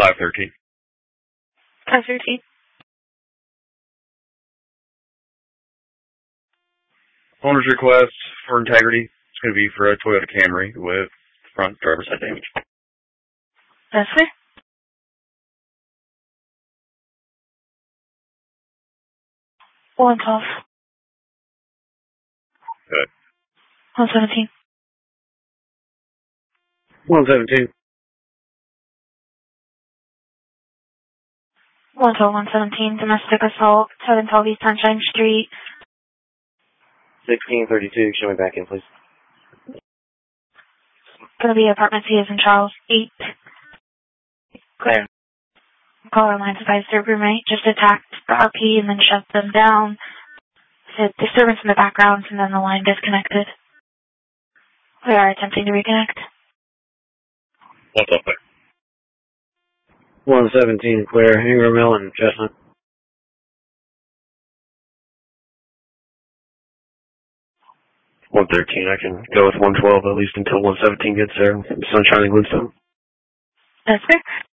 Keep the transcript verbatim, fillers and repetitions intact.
five thirteen. five thirteen. Owner's request for integrity. It's going to be for a Toyota Camry with front driver's side damage. That's fair. One twelve. Good. One seventeen. One seventeen. One twelve, one seventeen. Domestic assault. Seven twelve East Sunshine Street. Sixteen thirty two. Show me back in, please. Gonna be apartment C as in Charles. Eight. Clear. Caller lines advised their roommate just attacked the R P and then shut them down. Said disturbance in the background and then the line disconnected. We are attempting to reconnect. What's up there? One seventeen clear. Ingram Mill and Chestnut. One thirteen. I can go with one twelve at least until one seventeen gets there. Sunshine and Glenstone. That's fair.